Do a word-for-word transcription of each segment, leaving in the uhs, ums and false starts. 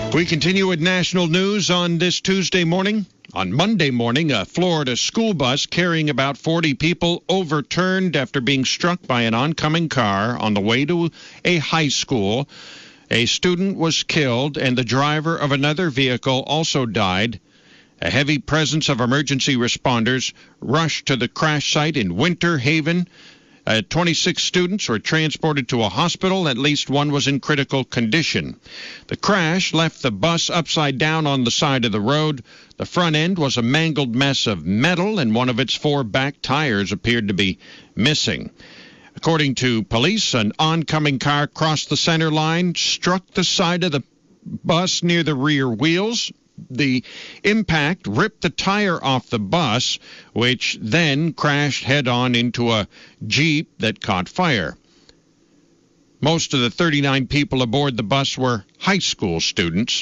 We continue with national news on this Tuesday morning. On Monday morning, a Florida school bus carrying about forty people overturned after being struck by an oncoming car on the way to a high school. A student was killed, and the driver of another vehicle also died. A heavy presence of emergency responders rushed to the crash site in Winter Haven. Uh, twenty-six students were transported to a hospital. At least one was in critical condition. The crash left the bus upside down on the side of the road. The front end was a mangled mess of metal, and one of its four back tires appeared to be missing. According to police, an oncoming car crossed the center line, struck the side of the bus near the rear wheels. The impact ripped the tire off the bus, which then crashed head-on into a Jeep that caught fire. Most of the thirty-nine people aboard the bus were high school students.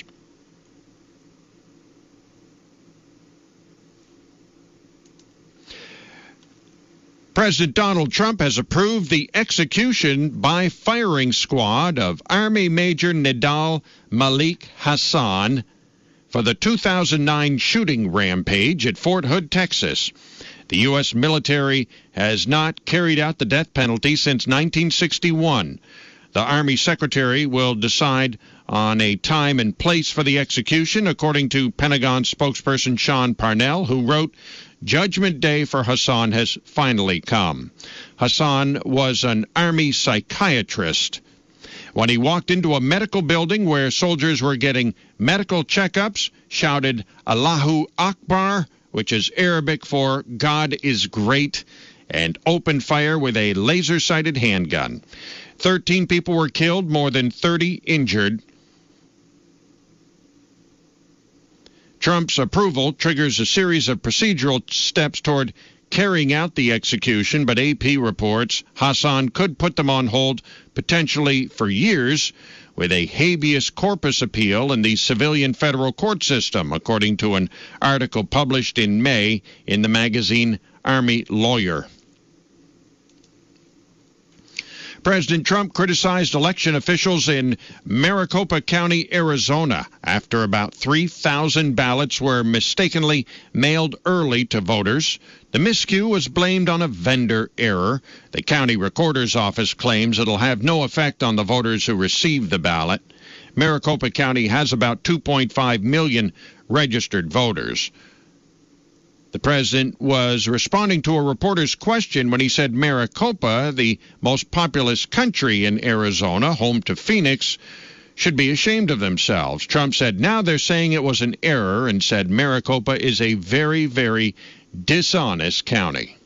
President Donald Trump has approved the execution by firing squad of Army Major Nidal Malik Hasan for the two thousand nine shooting rampage at Fort Hood, Texas. The U S military has not carried out the death penalty since nineteen sixty-one. The Army Secretary will decide on a time and place for the execution, according to Pentagon spokesperson Sean Parnell, who wrote, "Judgment Day for Hasan has finally come." Hasan was an Army psychiatrist. When he walked into a medical building where soldiers were getting medical checkups, shouted Allahu Akbar, which is Arabic for God is great, and opened fire with a laser-sighted handgun. Thirteen people were killed, more than thirty injured. Trump's approval triggers a series of procedural steps toward carrying out the execution, but A P reports Hasan could put them on hold potentially for years with a habeas corpus appeal in the civilian federal court system, according to an article published in May in the magazine Army Lawyer. President Trump criticized election officials in Maricopa County, Arizona, after about three thousand ballots were mistakenly mailed early to voters. The miscue was blamed on a vendor error. The county recorder's office claims it'll have no effect on the voters who received the ballot. Maricopa County has about two point five million registered voters. The president was responding to a reporter's question when he said Maricopa, the most populous country in Arizona, home to Phoenix, should be ashamed of themselves. Trump said now they're saying it was an error and said Maricopa is a very, very dishonest county.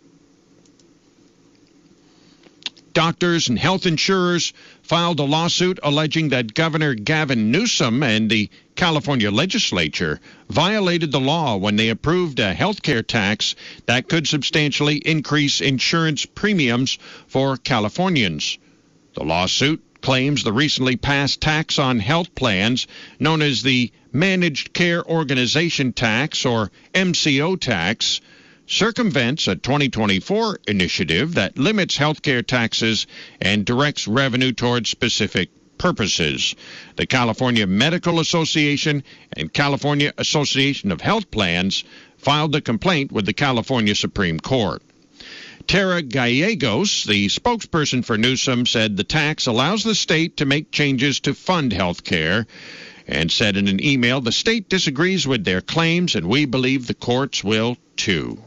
Doctors and health insurers filed a lawsuit alleging that Governor Gavin Newsom and the California legislature violated the law when they approved a health care tax that could substantially increase insurance premiums for Californians. The lawsuit claims the recently passed tax on health plans, known as the Managed Care Organization Tax, or M C O tax, circumvents a twenty twenty-four initiative that limits healthcare taxes and directs revenue towards specific purposes. The California Medical Association and California Association of Health Plans filed a complaint with the California Supreme Court. Tara Gallegos, the spokesperson for Newsom, said the tax allows the state to make changes to fund health care, and said in an email, the state disagrees with their claims, and we believe the courts will too.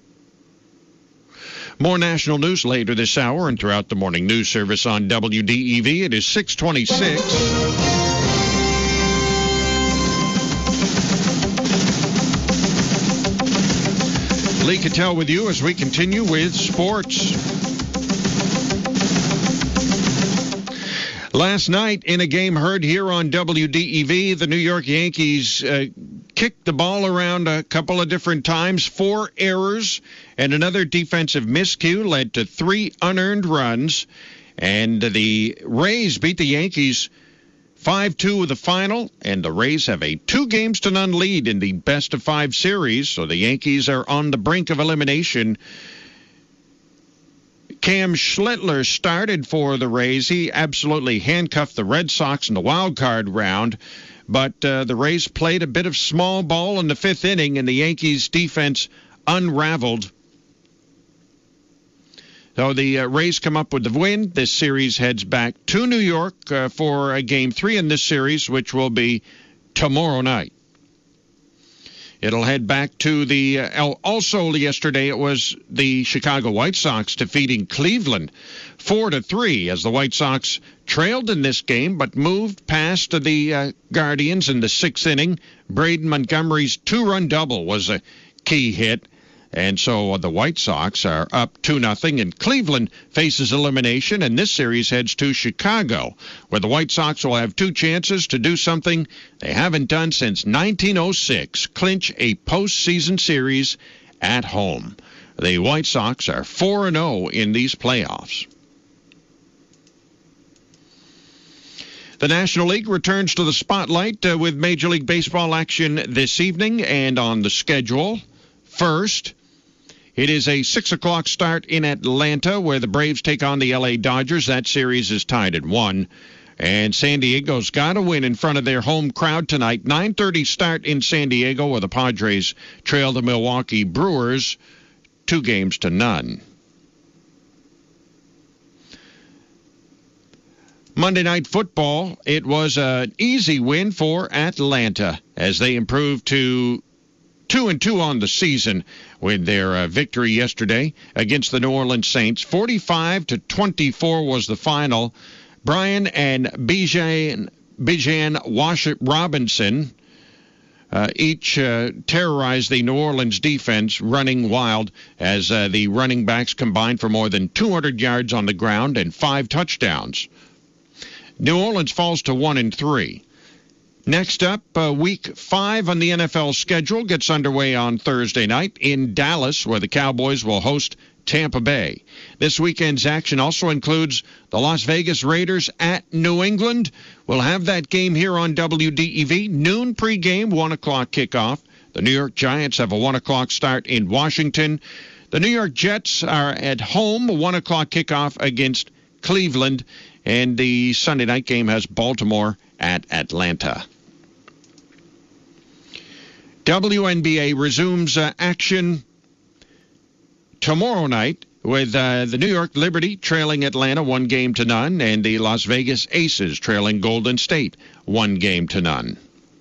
More national news later this hour and throughout the morning news service on W D E V. It is six twenty-six. Lee Cattell with you as we continue with sports. Last night, in a game heard here on W D E V, the New York Yankees uh, kicked the ball around a couple of different times. Four errors and another defensive miscue led to three unearned runs. And the Rays beat the Yankees five two with the final, and the Rays have a two games to none lead in the best of five series, so the Yankees are on the brink of elimination. Cam Schlittler started for the Rays. He absolutely handcuffed the Red Sox in the wild card round, but uh, the Rays played a bit of small ball in the fifth inning, and the Yankees' defense unraveled. So the uh, Rays come up with the win. This series heads back to New York uh, for a game three in this series, which will be tomorrow night. It'll head back to the uh, also yesterday it was the Chicago White Sox defeating Cleveland four to three as the White Sox trailed in this game but moved past the uh, Guardians in the sixth inning. Braden Montgomery's two-run double was a key hit. And so the White Sox are up two nothing, and Cleveland faces elimination, and this series heads to Chicago, where the White Sox will have two chances to do something they haven't done since nineteen oh six, clinch a postseason series at home. The White Sox are four and oh in these playoffs. The National League returns to the spotlight uh, with Major League Baseball action this evening, and on the schedule, first, it is a six o'clock start in Atlanta where the Braves take on the L A Dodgers. That series is tied at one. And San Diego's got to win in front of their home crowd tonight. nine thirty start in San Diego where the Padres trail the Milwaukee Brewers two games to none. Monday Night Football, it was an easy win for Atlanta as they improved to two and two on the season with their uh, victory yesterday against the New Orleans Saints. forty-five to twenty-four was the final. Brian and Bijan Bijan Wash Robinson uh, each uh, terrorized the New Orleans defense, running wild as uh, the running backs combined for more than two hundred yards on the ground and five touchdowns. New Orleans falls to one and three. Next up, uh, week five on the N F L schedule gets underway on Thursday night in Dallas, where the Cowboys will host Tampa Bay. This weekend's action also includes the Las Vegas Raiders at New England. We'll have that game here on W D E V. Noon pregame, one o'clock kickoff. The New York Giants have a one o'clock start in Washington. The New York Jets are at home, a one o'clock kickoff against Cleveland. And the Sunday night game has Baltimore at Atlanta. W N B A resumes uh, action tomorrow night with uh, the New York Liberty trailing Atlanta one game to none and the Las Vegas Aces trailing Golden State one game to none.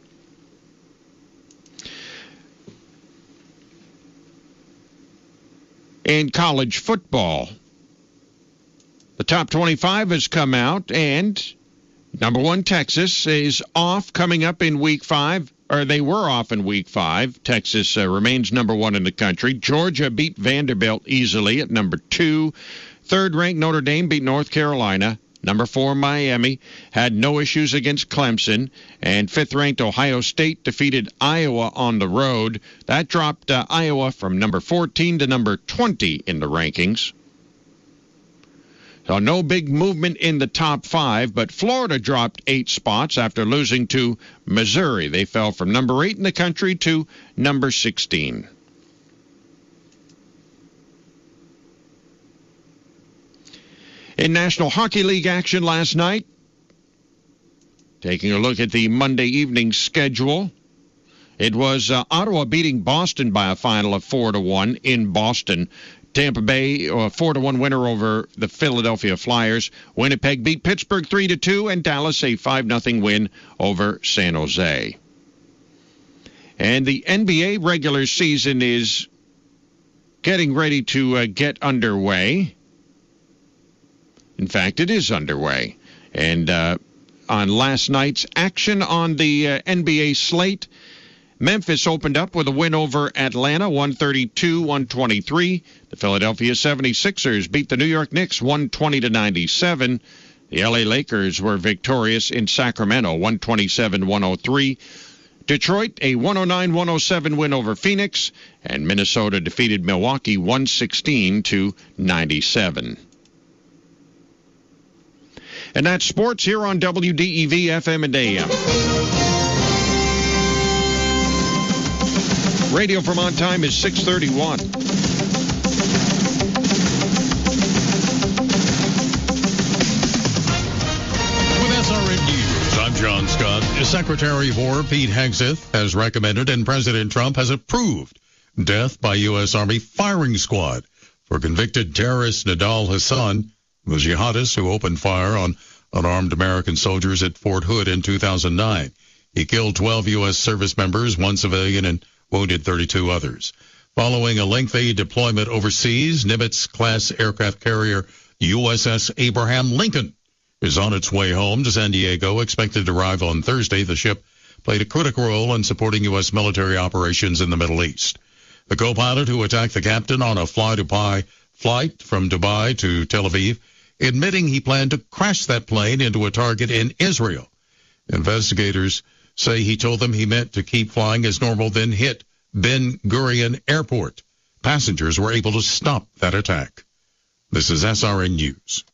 In college football, the top twenty-five has come out, and number one, Texas, is off coming up in week five. Or they were off in week five. Texas uh, remains number one in the country. Georgia beat Vanderbilt easily at number two. Third-ranked Notre Dame beat North Carolina. Number four, Miami, had no issues against Clemson. And fifth-ranked Ohio State defeated Iowa on the road. That dropped uh, Iowa from number fourteen to number twenty in the rankings. So no big movement in the top five, but Florida dropped eight spots after losing to Missouri. They fell from number eight in the country to number sixteen. In National Hockey League action last night, taking a look at the Monday evening schedule, it was uh, Ottawa beating Boston by a final of four to one in Boston. Tampa Bay, a four to one winner over the Philadelphia Flyers. Winnipeg beat Pittsburgh three to two, and Dallas a five nothing win over San Jose. And the N B A regular season is getting ready to uh, get underway. In fact, it is underway. And uh, on last night's action on the uh, N B A slate, Memphis opened up with a win over Atlanta, one thirty-two to one twenty-three. The Philadelphia seventy-sixers beat the New York Knicks one twenty to ninety-seven. The L A Lakers were victorious in Sacramento, one twenty-seven to one oh three. Detroit, a one oh nine to one oh seven win over Phoenix. And Minnesota defeated Milwaukee one sixteen to ninety-seven. And that's sports here on W D E V F M and A M. Radio Vermont time is six thirty-one. With S R N News, I'm I'm John Scott. Secretary of War Pete Hegseth has recommended and President Trump has approved death by U S. Army firing squad for convicted terrorist Nidal Hasan, the jihadist who opened fire on unarmed American soldiers at Fort Hood in two thousand nine. He killed twelve U S service members, one civilian, and wounded thirty-two others. Following a lengthy deployment overseas, Nimitz-class aircraft carrier U S S Abraham Lincoln is on its way home to San Diego, expected to arrive on Thursday. The ship played a critical role in supporting U S military operations in the Middle East. The co-pilot who attacked the captain on a fly-to-Dubai flight from Dubai to Tel Aviv, admitting he planned to crash that plane into a target in Israel. Investigators say he told them he meant to keep flying as normal, then hit Ben Gurion Airport. Passengers were able to stop that attack. This is S R N News.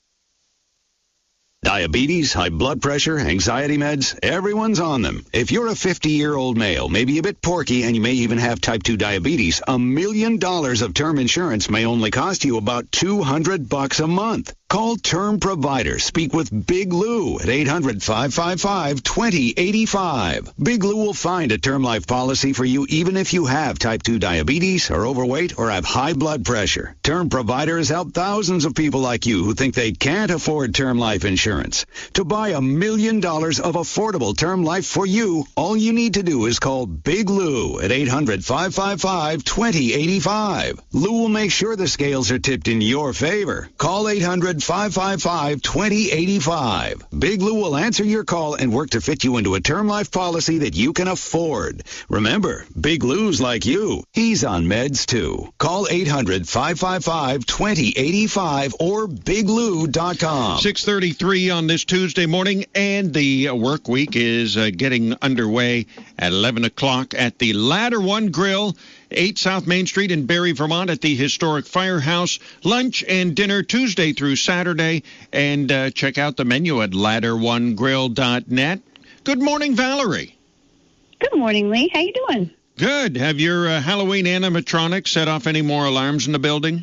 Diabetes, high blood pressure, anxiety meds, everyone's on them. If you're a fifty-year-old male, maybe a bit porky, and you may even have type two diabetes, a million dollars of term insurance may only cost you about two hundred bucks a month. Call Term Provider. Speak with Big Lou at eight hundred, five five five, two zero eight five. Big Lou will find a term life policy for you even if you have type two diabetes, are overweight, or have high blood pressure. Term Provider has helped thousands of people like you who think they can't afford term life insurance. To buy a million dollars of affordable term life for you, all you need to do is call Big Lou at eight hundred, five five five, two zero eight five. Lou will make sure the scales are tipped in your favor. Call eight hundred, five five five, two zero eight five. Big Lou will answer your call and work to fit you into a term life policy that you can afford. Remember, Big Lou's like you. He's on meds too. Call eight hundred, five five five, two zero eight five or big lou dot com. six thirty-three on this Tuesday morning, and the work week is uh, getting underway at eleven o'clock at the Ladder One Grill, eight South Main Street in Barrie, Vermont, at the historic Firehouse. Lunch and dinner Tuesday through Saturday, and uh, check out the menu at ladder one grill dot net. Good morning, Valerie. Good morning, Lee. How you doing? Good. Have your uh, Halloween animatronics set off any more alarms in the building?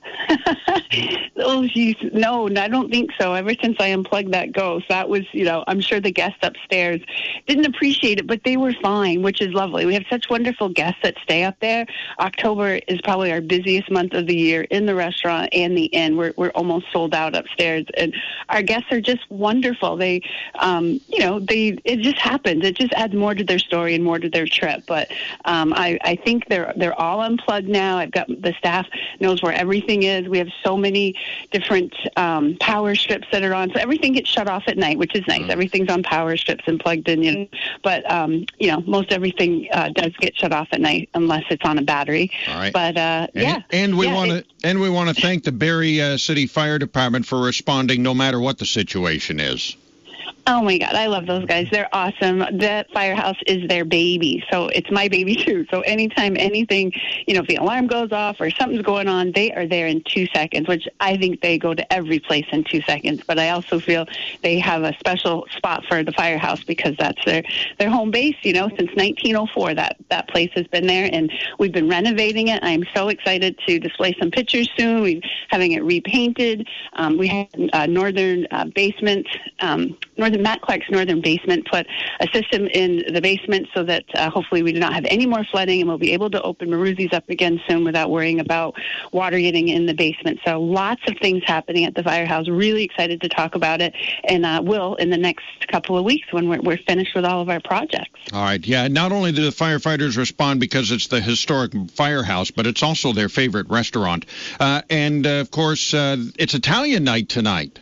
Oh, geez. No, I don't think so. Ever since I unplugged that ghost, that was, you know, I'm sure the guests upstairs didn't appreciate it, but they were fine, which is lovely. We have such wonderful guests that stay up there. October is probably our busiest month of the year in the restaurant and the inn. We're we're almost sold out upstairs, and our guests are just wonderful. They, um, you know, they it just happens. It just adds more to their story and more to their trip. But um, I I think they're they're all unplugged now. I've got the staff knows where everything is. We have so many different um, power strips that are on, so everything gets shut off at night, which is nice. Mm. Everything's on power strips and plugged in, you know. But um, you know, most everything uh, does get shut off at night unless it's on a battery. All right. But uh, and, yeah, and we yeah, want to and we want to thank the Barrie uh, City Fire Department for responding no matter what the situation is. Oh, my God. I love those guys. They're awesome. That Firehouse is their baby. So it's my baby, too. So anytime anything, you know, if the alarm goes off or something's going on, they are there in two seconds, which I think they go to every place in two seconds. But I also feel they have a special spot for the Firehouse because that's their, their home base, you know, since nineteen oh four. That, that place has been there, and we've been renovating it. I'm so excited to display some pictures soon. We're having it repainted. Um, we have a northern uh, basement, um, northern Matt Clark's northern basement, put a system in the basement so that uh, hopefully we do not have any more flooding, and we'll be able to open Maruzzi's up again soon without worrying about water getting in the basement. So lots of things happening at the Firehouse. Really excited to talk about it, and uh, will in the next couple of weeks when we're, we're finished with all of our projects. All right. Yeah, not only do the firefighters respond because it's the historic Firehouse, but it's also their favorite restaurant. Uh, and, uh, of course, uh, it's Italian night tonight.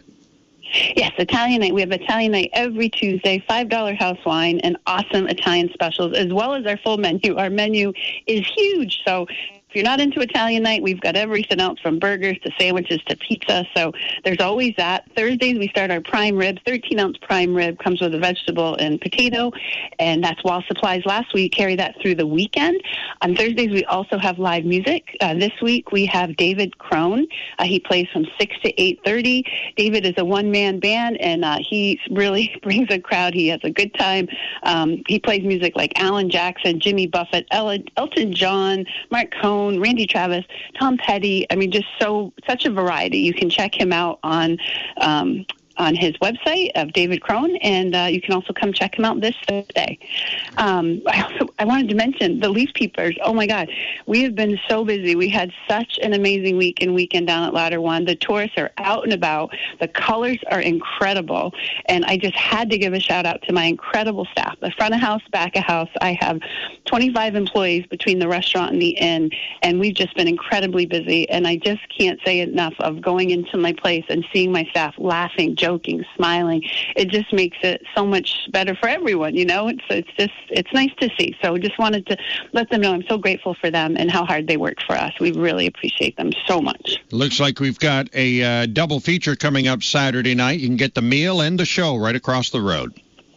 Yes, Italian night. We have Italian night every Tuesday, five dollars house wine, and awesome Italian specials, as well as our full menu. Our menu is huge, so if you're not into Italian night, we've got everything else from burgers to sandwiches to pizza. So there's always that. Thursdays, we start our prime rib. thirteen-ounce prime rib comes with a vegetable and potato, and that's while supplies last. We carry that through the weekend. On Thursdays, we also have live music. Uh, this week, we have David Crone. Uh, he plays from six to eight thirty. David is a one-man band, and uh, he really brings a crowd. He has a good time. Um, he plays music like Alan Jackson, Jimmy Buffett, El- Elton John, Mark Cohn, Randy Travis, Tom Petty. I mean, just so such a variety. You can check him out on um, on his website of David Crone, and uh, you can also come check him out this Thursday. Um, I also I wanted to mention the Leaf Peepers. Oh my God, we have been so busy. We had such an amazing week and weekend down at Ladder One. The tourists are out and about. The colors are incredible, and I just had to give a shout out to my incredible staff. The front of house, back of house. I have twenty-five employees between the restaurant and the inn, and we've just been incredibly busy. And I just can't say enough of going into my place and seeing my staff laughing, joking, smiling. It just makes it so much better for everyone, you know. It's it's just it's nice to see. So just wanted to let them know I'm so grateful for them and how hard they work for us. We really appreciate them so much. Looks like we've got a uh, double feature coming up Saturday night. You can get the meal and the show right across the road.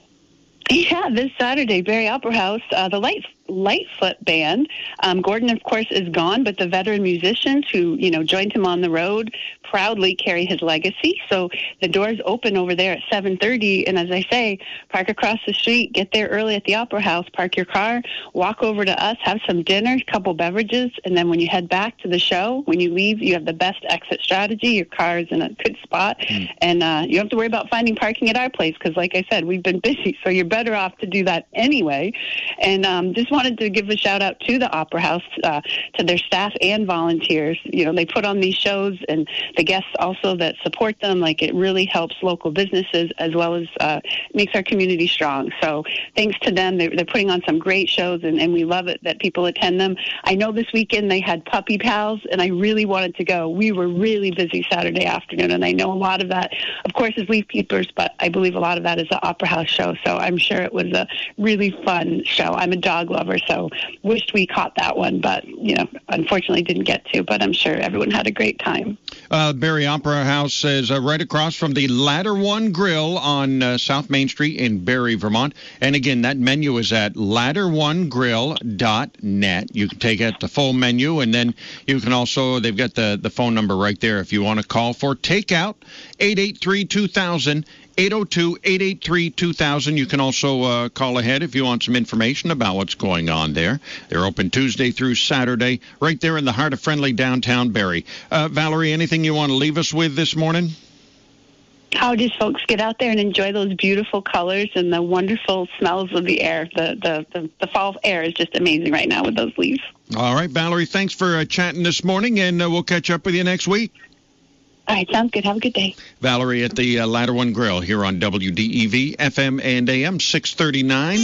Yeah, this Saturday, Barrie Opera House, uh, the Light Lightfoot Band. Um, Gordon, of course, is gone, but the veteran musicians who, you know, joined him on the road proudly carry his legacy. So the doors open over there at seven thirty, and as I say, park across the street, get there early at the Opera House, park your car, walk over to us, have some dinner, a couple beverages, and then when you head back to the show, when you leave, you have the best exit strategy. Your car is in a good spot, mm. and uh, you don't have to worry about finding parking at our place because, like I said, we've been busy, so you're better off to do that anyway. And um, just wanted to give a shout out to the Opera House, uh, to their staff and volunteers. You know, they put on these shows, and the guests also that support them. Like, it really helps local businesses as well as uh, makes our community strong. So thanks to them, they're, they're putting on some great shows, and, and we love it that people attend them. I know this weekend they had Puppy Pals, and I really wanted to go. We were really busy Saturday afternoon, and I know a lot of that, of course, is Leaf Peepers, but I believe a lot of that is the Opera House show. So I'm sure it was a really fun show. I'm a dog lover, so wished we caught that one, but, you know, unfortunately didn't get to, but I'm sure everyone had a great time. Uh, Barrie Opera House is uh, right across from the Ladder One Grill on uh, South Main Street in Barrie, Vermont. And again, that menu is at ladder one grill dot net. You can take out the full menu, and then you can also, they've got the, the phone number right there if you want to call for takeout, eight eight three, two thousand. eight oh two, eight eight three, two thousand. You can also uh, call ahead if you want some information about what's going on there. They're open Tuesday through Saturday, right there in the heart of friendly downtown Barrie. Uh, Valerie, anything you want to leave us with this morning? How just folks get out there and enjoy those beautiful colors and the wonderful smells of the air. The the, the, the fall air is just amazing right now with those leaves. All right, Valerie, thanks for uh, chatting this morning, and uh, we'll catch up with you next week. All right, sounds good. Have a good day. Valerie at the uh, Ladder One Grill here on W D E V, F M and A M, six thirty-nine.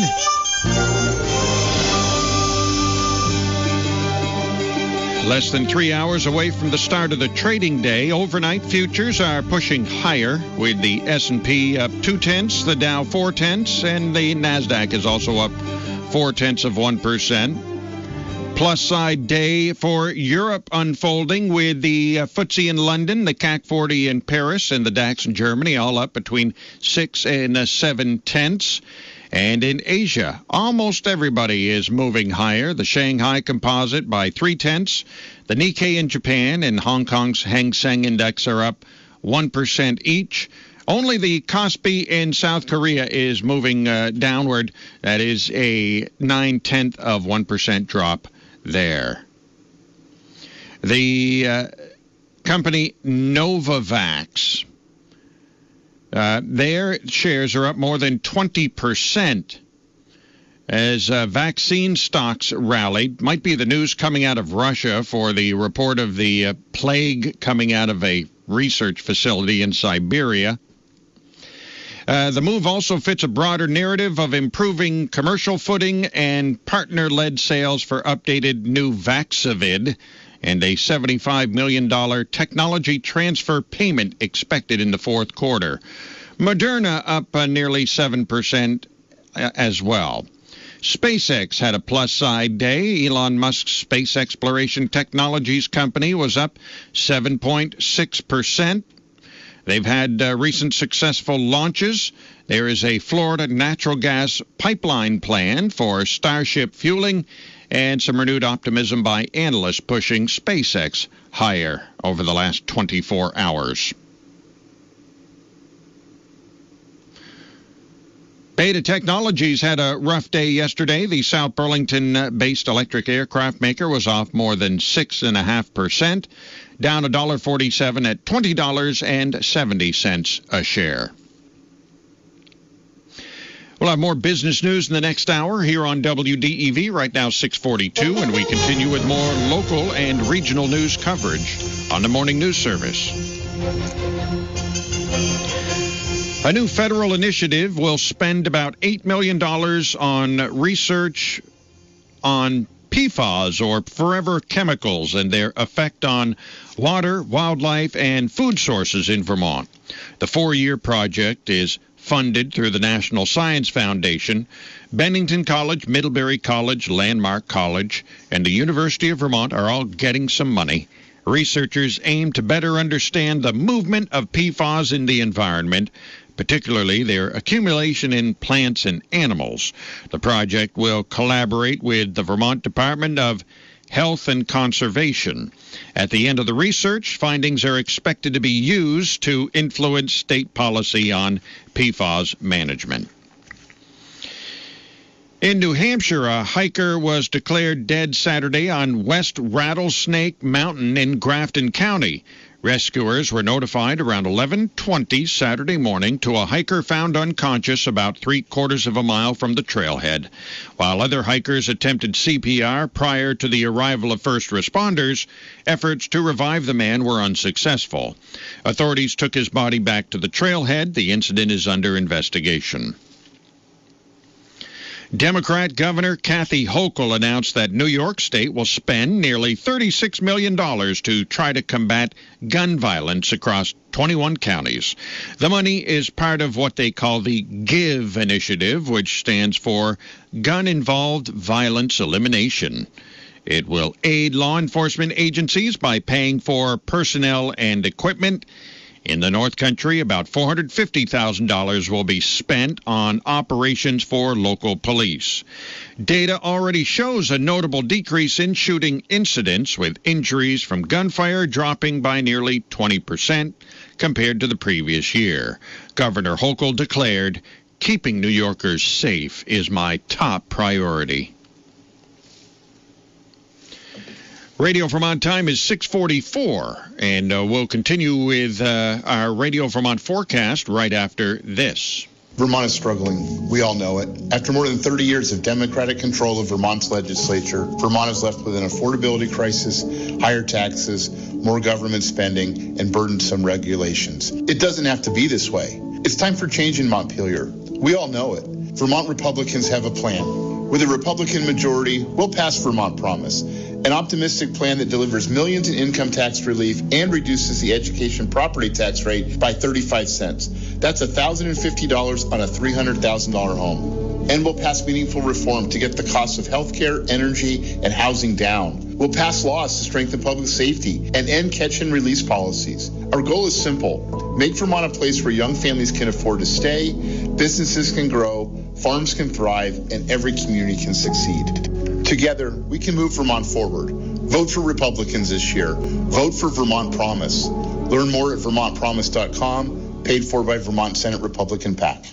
Less than three hours away from the start of the trading day, overnight futures are pushing higher, with the S and P up two-tenths, the Dow four-tenths, and the NASDAQ is also up four-tenths of one percent. Plus side day for Europe unfolding, with the uh, F T S E in London, the C A C forty in Paris, and the DAX in Germany all up between six and uh, seven tenths. And in Asia, almost everybody is moving higher. The Shanghai Composite by three tenths. The Nikkei in Japan and Hong Kong's Hang Seng Index are up one percent each. Only the Kospi in South Korea is moving uh, downward. That is a nine-tenth of one percent drop there. The uh, company Novavax, uh, their shares are up more than twenty percent as uh, vaccine stocks rallied. Might be the news coming out of Russia for the report of the uh, plague coming out of a research facility in Siberia. Uh, the move also fits a broader narrative of improving commercial footing and partner-led sales for updated new Vaxavid, and a seventy-five million dollars technology transfer payment expected in the fourth quarter. Moderna up uh, nearly seven percent as well. SpaceX had a plus-side day. Elon Musk's space exploration technologies company was up seven point six percent. They've had uh, recent successful launches. There is a Florida natural gas pipeline plan for Starship fueling, and some renewed optimism by analysts pushing SpaceX higher over the last twenty-four hours. Beta Technologies had a rough day yesterday. The South Burlington-based electric aircraft maker was off more than six point five percent, down one dollar forty-seven at twenty dollars and seventy cents a share. We'll have more business news in the next hour here on W D E V. Right now, six forty-two, and we continue with more local and regional news coverage on the Morning News Service. A new federal initiative will spend about eight million dollars on research on P FAS, or forever chemicals, and their effect on water, wildlife, and food sources in Vermont. The four-year project is funded through the National Science Foundation. Bennington College, Middlebury College, Landmark College, and the University of Vermont are all getting some money. Researchers aim to better understand the movement of P FAS in the environment, particularly their accumulation in plants and animals. The project will collaborate with the Vermont Department of Health and Conservation. At the end of the research, findings are expected to be used to influence state policy on P FAS management. In New Hampshire, a hiker was declared dead Saturday on West Rattlesnake Mountain in Grafton County. Rescuers were notified around eleven twenty Saturday morning to a hiker found unconscious about three-quarters of a mile from the trailhead. While other hikers attempted C P R prior to the arrival of first responders, efforts to revive the man were unsuccessful. Authorities took his body back to the trailhead. The incident is under investigation. Democrat Governor Kathy Hochul announced that New York State will spend nearly thirty-six million dollars to try to combat gun violence across twenty-one counties. The money is part of what they call the GIVE initiative, which stands for Gun-Involved Violence Elimination. It will aid law enforcement agencies by paying for personnel and equipment. In the North Country, about four hundred fifty thousand dollars will be spent on operations for local police. Data already shows a notable decrease in shooting incidents, with injuries from gunfire dropping by nearly twenty percent compared to the previous year. Governor Hochul declared, "Keeping New Yorkers safe is my top priority." Radio Vermont time is six forty-four, and uh, we'll continue with uh, our Radio Vermont forecast right after this. Vermont is struggling. We all know it. After more than thirty years of Democratic control of Vermont's legislature, Vermont is left with an affordability crisis, higher taxes, more government spending, and burdensome regulations. It doesn't have to be this way. It's time for change in Montpelier. We all know it. Vermont Republicans have a plan. With a Republican majority, we'll pass Vermont Promise, an optimistic plan that delivers millions in income tax relief and reduces the education property tax rate by thirty-five cents. That's one thousand fifty dollars on a three hundred thousand dollars home. And we'll pass meaningful reform to get the cost of health care, energy, and housing down. We'll pass laws to strengthen public safety and end catch and release policies. Our goal is simple. Make Vermont a place where young families can afford to stay, businesses can grow, farms can thrive, and every community can succeed. Together, we can move Vermont forward. Vote for Republicans this year. Vote for Vermont Promise. Learn more at vermont promise dot com, paid for by Vermont Senate Republican PAC.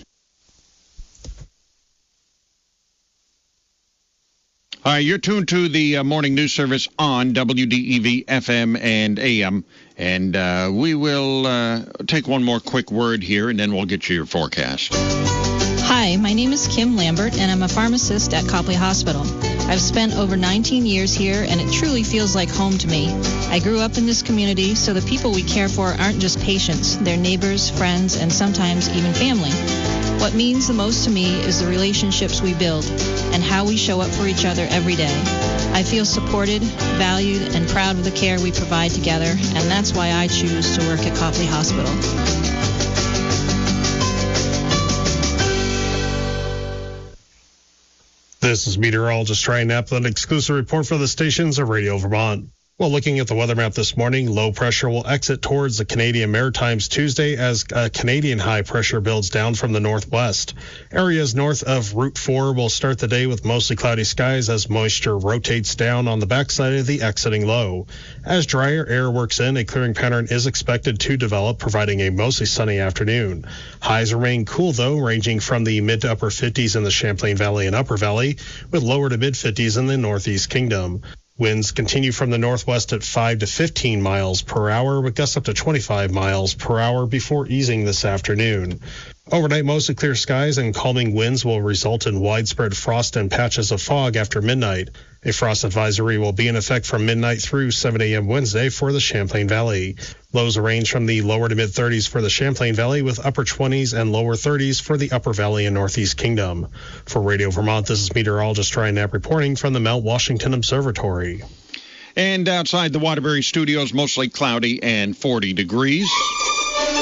All right, you're tuned to the uh, morning news service on W D E V F M and A M, and uh, we will uh, take one more quick word here, and then we'll get you your forecast. Hi, my name is Kim Lambert, and I'm a pharmacist at Copley Hospital. I've spent over nineteen years here, and it truly feels like home to me. I grew up in this community, so the people we care for aren't just patients. They're neighbors, friends, and sometimes even family. What means the most to me is the relationships we build and how we show up for each other every day. I feel supported, valued, and proud of the care we provide together, and that's why I choose to work at Copley Hospital. This is meteorologist Ryan Knapp with an exclusive report for the stations of Radio Vermont. Well, looking at the weather map this morning, low pressure will exit towards the Canadian Maritimes Tuesday as a Canadian high pressure builds down from the northwest. Areas north of Route four will start the day with mostly cloudy skies as moisture rotates down on the backside of the exiting low. As drier air works in, a clearing pattern is expected to develop, providing a mostly sunny afternoon. Highs remain cool, though, ranging from the mid to upper fifties in the Champlain Valley and Upper Valley, with lower to mid fifties in the Northeast Kingdom. Winds continue from the northwest at five to fifteen miles per hour, with gusts up to twenty-five miles per hour before easing this afternoon. Overnight, mostly clear skies and calming winds will result in widespread frost and patches of fog after midnight. A frost advisory will be in effect from midnight through seven a.m. Wednesday for the Champlain Valley. Lows range from the lower to mid thirties for the Champlain Valley, with upper twenties and lower thirties for the Upper Valley and Northeast Kingdom. For Radio Vermont, this is meteorologist Ryan Knapp reporting from the Mount Washington Observatory. And outside the Waterbury studios, mostly cloudy and forty degrees.